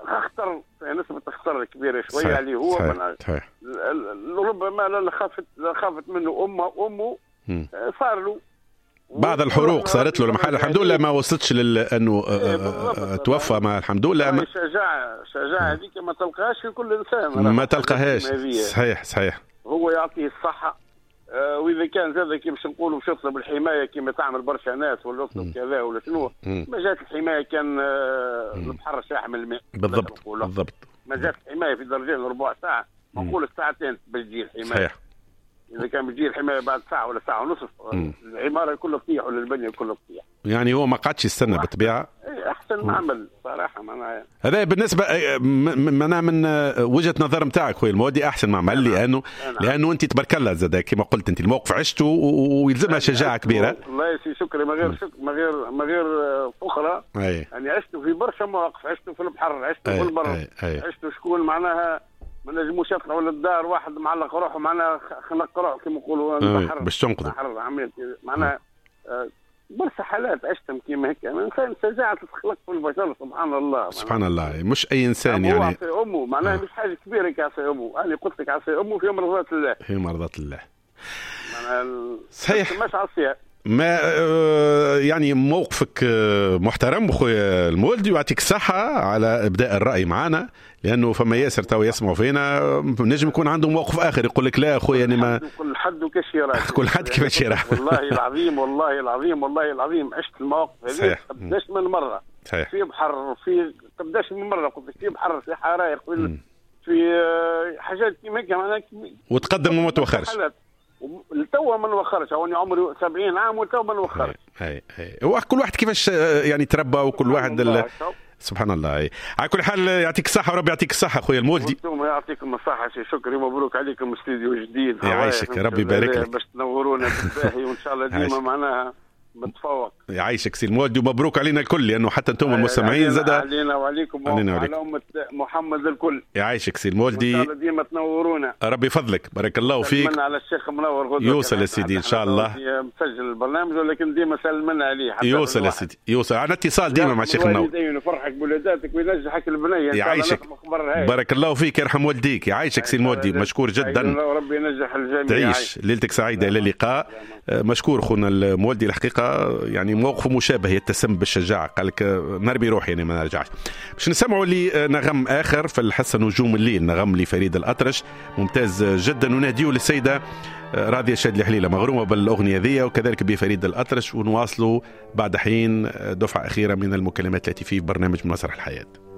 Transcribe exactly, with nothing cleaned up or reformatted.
اختر نسبة اختار كبيرة شوية صحيح. عليه هو. صحيح. صحيح. ربما لا خافت خافت منه امه امه صار له بعض الحروق صارت له المحل الحمد لله ما وصلتش لانه توفى مع الحمد لله. ما شجاعة شجاعة هذيك ما تلقاهاش في كل انسان ما تلقاهاش. صحيح صحيح. هو يعطيه الصحة. آه واذا كان زاد كي باش نقولوا باش يطلب الحمايه كما تعمل برشا ناس ولا يطلب كذا ولا شنو ما جات الحمايه كان آه البحر شاح من الماء بالضبط بالضبط. ما جات الحمايه في درجين ربع ساعه نقول ساعتين باش تجي الحمايه. صحيح. اذا كان بتجي الحمايه بعد ساعه ولا ساعه ونصف العماره كلها تطيح ولا البنيه كلها تطيح. يعني هو ما قعدش يستنى بالطبيعه. احسن معمل صراحه معناها. هذا بالنسبه معناها من وجهه نظر نتاعك خويا المودي احسن معمل لانه لانه انت تبارك الله زاد كما قلت انت الموقف عشته ويلزمها شجاعه كبيره. والله سي شكري ما غير شك ما غير ما غير فخره. يعني عشته في برشا مواقف عشته في البحر عشته في البر عشته شكون معناها ما نجموش يطلعوا للدار واحد معلق روحه معناها خلق روحه كما يقولوا البحر باش تنقذوا معناها برشا حالات عشتهم كيما هيك الانسان شجاعه تتخلق في البشر سبحان الله. سبحان الله مش اي انسان يعني عصي امه معناها مش حاجه كبيره كعصي امه. انا قلت لك عصي امه في مرضات الله في مرضات الله معناها صحيح مش عصيها ما يعني موقفك محترم خويا المولدي ويعطيك الصحة على إبداء الرأي معنا لأنه فما ياسر تو يسمعوا فينا نجم يكون عندهم موقف آخر يقول لك لا أخويا أنا ما كل حد وكيفاش يراه كل حد كيفاش يراه والله العظيم والله العظيم والله العظيم عشت المواقف هذه قداش من مرة. صحيح. في بحر في قداش من مرة قلت في بحر في حرائق في, في حاجات كيما هيك معناها وتقدم وما توخرش التو ما نوخرش. هوني عمري سبعين عام والتو ما نوخرش. اي اي هو كل واحد كيفاش يعني تربى وكل واحد ال... سبحان الله. اي على كل حال يعطيك الصحه وربي يعطيك الصحه خويا المولدي. وانتم يعطيكم الصحه سي شكري مبروك عليكم استديو جديد. يعيشك ربي يبارك لك باش تنورونا بالباهي وان شاء الله ديما معناها متفوق. يعيشك سي المولدي ومبروك علينا الكل لانه حتى انتم المستمعين زاد علينا وعليكم وعلى امه محمد الكل. يعيشك سي المولدي ان شاء الله ديما تنورونا. ربي يفضلك بارك الله فيك. سلمنا على الشيخ منور غدوه يوصل يا سيدي ان شاء الله. مسجل البرنامج ولكن ديما سلمنا عليه حتى يوصل يا سيدي يوصل على اتصال ديما مع الشيخ منور. يفرحك بولاداتك وينجحك البنيه. يعيشك بارك الله فيك يرحم والديك. يعيشك سي المولدي مشكور جدا. ربي ينجح الجميع. تعيش ليلتك سعيده. الى اللقاء. مشكور خونا المولدي الحقيقه يعني موقفه مشابه يتسم بالشجاعه قال لك نرمي روحي يعني ما نرجعش. باش نسمعوا لي نغم اخر في الحصه نجوم الليل نغم لفريد الأطرش ممتاز جدا ونهديه للسيده راضيه شادلي حليله مغرومه بالاغنيه ذي وكذلك بفريد الأطرش ونواصلوا بعد حين دفعه اخيره من المكالمات التي في برنامج من مسرح الحياه.